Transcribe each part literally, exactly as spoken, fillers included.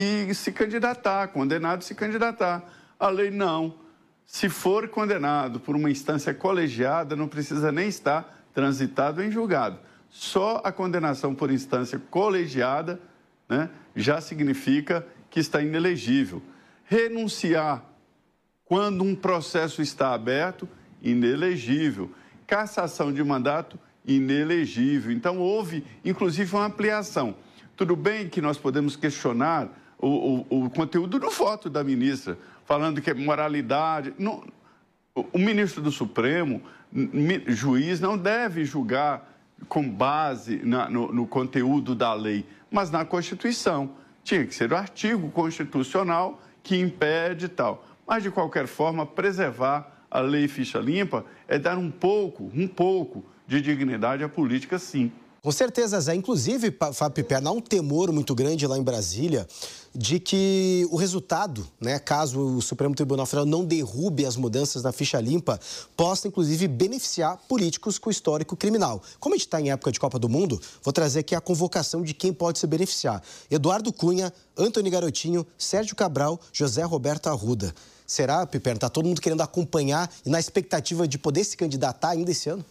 e se candidatar, condenado se candidatar. A lei não. Se for condenado por uma instância colegiada, não precisa nem estar transitado em julgado. Só a condenação por instância colegiada, né, já significa que está inelegível. Renunciar quando um processo está aberto, inelegível. Cassação de mandato, inelegível. Então, houve, inclusive, uma ampliação. Tudo bem que nós podemos questionar o, o, o conteúdo do voto da ministra, falando que é moralidade. Não, o ministro do Supremo, juiz, não deve julgar com base na, no, no conteúdo da lei, mas na Constituição. Tinha que ser o artigo constitucional que impede e tal. Mas, de qualquer forma, preservar a lei ficha limpa é dar um pouco, um pouco de dignidade à política, sim. Com certeza, Zé. Inclusive, Fábio Piperno, há um temor muito grande lá em Brasília de que o resultado, né, caso o Supremo Tribunal Federal não derrube as mudanças na ficha limpa, possa, inclusive, beneficiar políticos com histórico criminal. Como a gente está em época de Copa do Mundo, vou trazer aqui a convocação de quem pode se beneficiar. Eduardo Cunha, Antony Garotinho, Sérgio Cabral, José Roberto Arruda. Será, Piperno, está todo mundo querendo acompanhar e na expectativa de poder se candidatar ainda esse ano?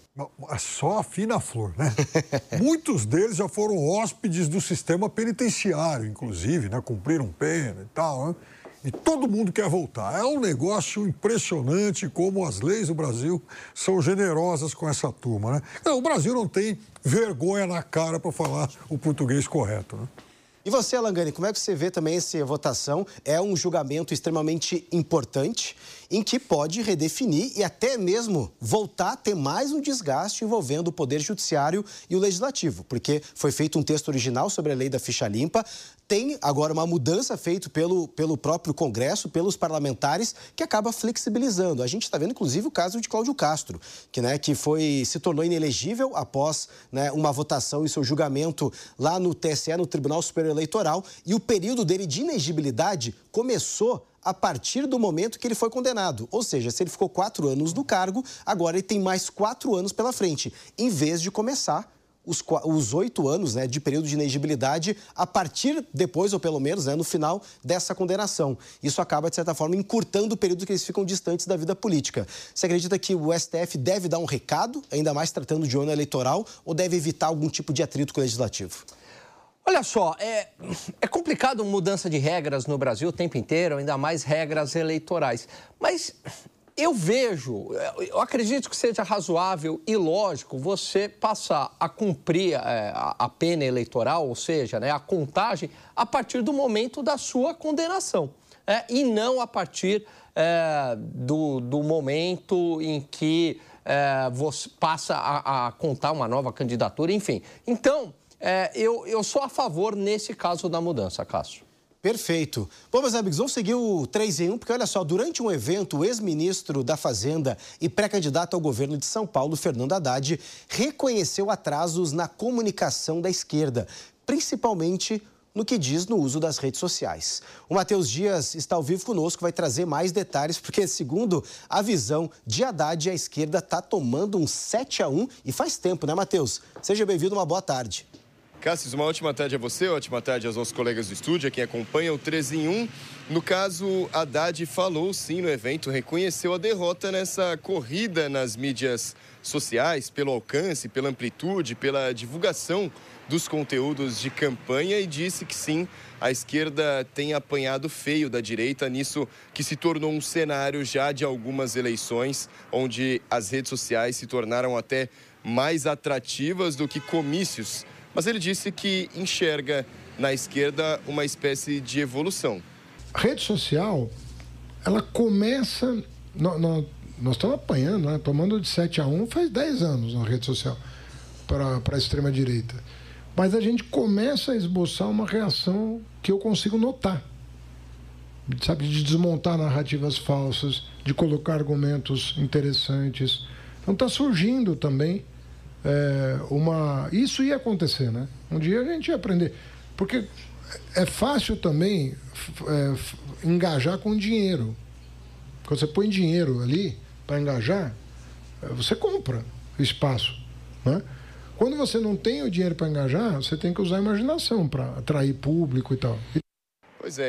Só a fina flor, né? Muitos deles já foram hóspedes do sistema penitenciário, inclusive, né? Cumpriram pena e tal, né? E todo mundo quer voltar. É um negócio impressionante como as leis do Brasil são generosas com essa turma, né? Não, o Brasil não tem vergonha na cara para falar o português correto, né? E você, Alangani, como é que você vê também essa votação? É um julgamento extremamente importante em que pode redefinir e até mesmo voltar a ter mais um desgaste envolvendo o Poder Judiciário e o Legislativo, porque foi feito um texto original sobre a lei da ficha limpa, tem agora uma mudança feita pelo, pelo próprio Congresso, pelos parlamentares, que acaba flexibilizando. A gente está vendo, inclusive, o caso de Cláudio Castro, que, né, que foi, se tornou inelegível após, né, uma votação e seu julgamento lá no T S E, no Tribunal Superior Eleitoral, e o período dele de inegibilidade começou a partir do momento que ele foi condenado. Ou seja, se ele ficou quatro anos no cargo, agora ele tem mais quatro anos pela frente, em vez de começar os, os oito anos, né, de período de inegibilidade a partir depois, ou pelo menos, né, no final dessa condenação. Isso acaba, de certa forma, encurtando o período que eles ficam distantes da vida política. Você acredita que o S T F deve dar um recado, ainda mais tratando de ano eleitoral, ou deve evitar algum tipo de atrito com o Legislativo? Olha só, é, é complicado mudança de regras no Brasil o tempo inteiro, ainda mais regras eleitorais. Mas eu vejo, eu acredito que seja razoável e lógico você passar a cumprir é, a, a pena eleitoral, ou seja, né, a contagem, a partir do momento da sua condenação. É, e não a partir é, do, do momento em que é, você passa a, a contar uma nova candidatura, enfim. Então, É, eu, eu sou a favor, nesse caso, da mudança, Cássio. Perfeito. Bom, meus amigos, vamos seguir o três em um, porque, olha só, durante um evento, o ex-ministro da Fazenda e pré-candidato ao governo de São Paulo, Fernando Haddad, reconheceu atrasos na comunicação da esquerda, principalmente no que diz no uso das redes sociais. O Matheus Dias está ao vivo conosco, vai trazer mais detalhes, porque, segundo a visão de Haddad, a esquerda está tomando um sete a um e faz tempo, né, Matheus? Seja bem-vindo, uma boa tarde. Cássio, uma ótima tarde a você, ótima tarde aos nossos colegas do estúdio, a quem acompanha o três em um. No caso, Haddad falou sim no evento, reconheceu a derrota nessa corrida nas mídias sociais, pelo alcance, pela amplitude, pela divulgação dos conteúdos de campanha e disse que sim, a esquerda tem apanhado feio da direita nisso que se tornou um cenário já de algumas eleições, onde as redes sociais se tornaram até mais atrativas do que comícios. Mas ele disse que enxerga na esquerda uma espécie de evolução. A rede social, ela começa... Nós, nós, nós estamos apanhando, né? Tomando de sete a um faz dez anos na rede social para a extrema-direita. Mas a gente começa a esboçar uma reação que eu consigo notar. Sabe, de desmontar narrativas falsas, de colocar argumentos interessantes. Então está surgindo também... É, uma... Isso ia acontecer, né? Um dia a gente ia aprender. Porque é fácil também é, engajar com dinheiro. Quando você põe dinheiro ali para engajar, você compra espaço, né? Quando você não tem o dinheiro para engajar, você tem que usar a imaginação para atrair público e tal.